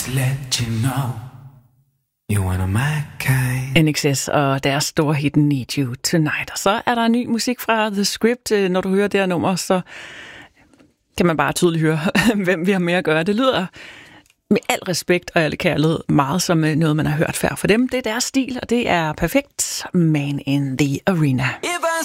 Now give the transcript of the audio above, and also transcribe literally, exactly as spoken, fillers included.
just let you know you wanna my kind. N X S og deres store hit Need You Tonight. Og så er der ny musik fra The Script. Når du hører det her nummer, så kan man bare tydeligt høre, hvem vi har med at gøre. Det lyder med al respekt og al kærlighed meget som noget, man har hørt før for dem. Det er deres stil, og det er perfekt. Man in the Arena. If I